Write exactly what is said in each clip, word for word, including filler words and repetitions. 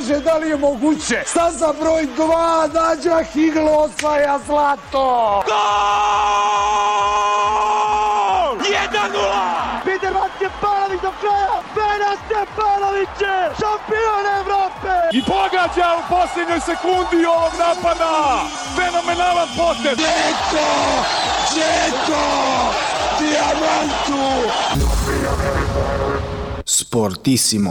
Bože, da li je moguće? Staza broj dva, Nađa Higlo osvaja zlato! Gol! jedan nula! Peter Stepanović do kraja! Pena Stepanoviće! Šampion Evrope! I pogađa u posljednjoj sekundi ovog napada! Fenomenalan potez! Džeko! Džeko! Diamantu! Sportissimo.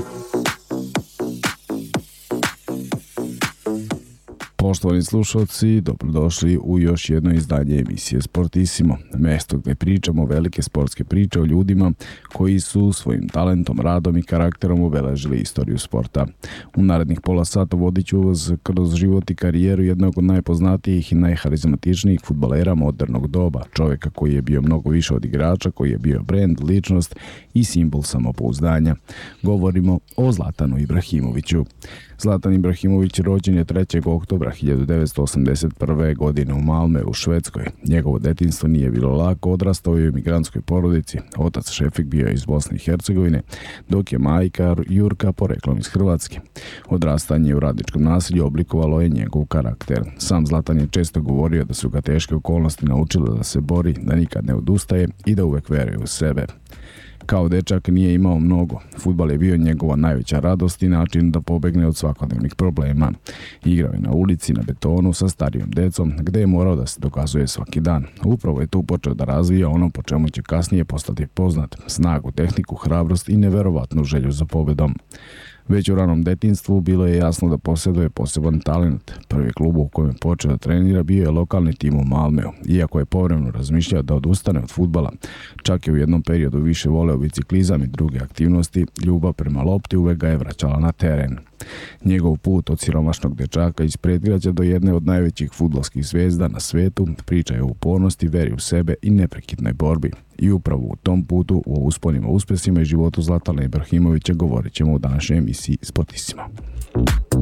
Poštovani slušalci, dobrodošli u još jedno izdanje emisije Sportissimo, mesto gdje pričamo velike sportske priče o ljudima koji su svojim talentom, radom i karakterom obeležili istoriju sporta. U narednih pola sata vodit ću vas kroz život i karijeru jednog od najpoznatijih i najharizmatičnijih fudbalera modernog doba, čovjeka koji je bio mnogo više od igrača, koji je bio brend, ličnost i simbol samopouzdanja. Govorimo o Zlatanu Ibrahimoviću. Zlatan Ibrahimović rođen je trećeg oktobra hiljadu devetsto osamdeset prve. godine u Malme u Švedskoj. Njegovo detinjstvo nije bilo lako, odrastao je u imigrantskoj porodici. Otac Šefik bio je iz Bosne i Hercegovine, dok je majka Jurka poreklom iz Hrvatske. Odrastanje u radničkom naselju oblikovalo je njegov karakter. Sam Zlatan je često govorio da su ga teške okolnosti naučile da se bori, da nikad ne odustaje i da uvek veruje u sebe. Kao dečak nije imao mnogo. Fudbal je bio njegova najveća radost i način da pobegne od svakodnevnih problema. Igrao je na ulici, na betonu, sa starijom decom, gde je morao da se dokazuje svaki dan. Upravo je tu počeo da razvija ono po čemu će kasnije postati poznat: snagu, tehniku, hrabrost i neverovatnu želju za pobedom. Već u ranom detinjstvu bilo je jasno da posjeduje poseban talent. Prvi klub u kojem je počeo da trenira bio je lokalni tim u Malmeu. Iako je povremeno razmišljao da odustane od fudbala, čak je u jednom periodu više voleo biciklizam i druge aktivnosti, ljubav prema lopti uvek ga je vraćala na teren. Njegov put od siromašnog dečaka iz predgrađa do jedne od najvećih fudbalskih zvezda na svetu priča je o upornosti, veri u sebe i neprekidnoj borbi. I upravo u tom putu, o usponima, uspesima i životu Zlatana Ibrahimovića govorit ćemo u današnjoj emisiji Sportissimo.